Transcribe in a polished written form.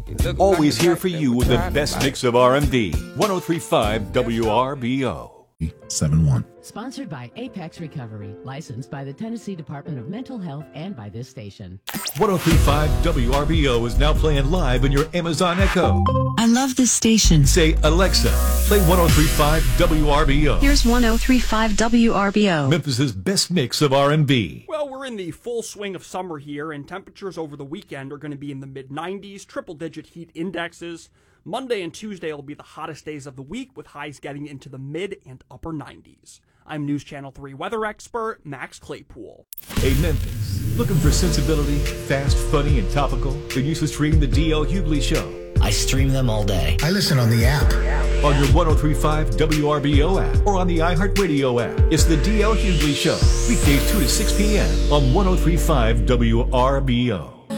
Always here for you with the best mix of R&B. 103.5 WRBO. 71. Sponsored by Apex Recovery, licensed by the Tennessee Department of Mental Health and by this station. 103.5 WRBO is now playing live in your Amazon Echo. I love this station. Say, Alexa, play 103.5 WRBO. Here's 103.5 WRBO. Memphis's best mix of R&B. Well, we're in the full swing of summer here, and temperatures over the weekend are going to be in the mid-90s, triple-digit heat indexes. Monday and Tuesday will be the hottest days of the week, with highs getting into the mid and upper 90s. I'm News Channel 3 weather expert Max Claypool. Hey Memphis, looking for sensibility, fast, funny, and topical? Then you should stream the DL Hughley Show. I stream them all day. I listen on the app. On your 103.5 WRBO app or on the iHeartRadio app. It's the DL Hughley Show. Weekdays 2 to 6 p.m. on 103.5 WRBO.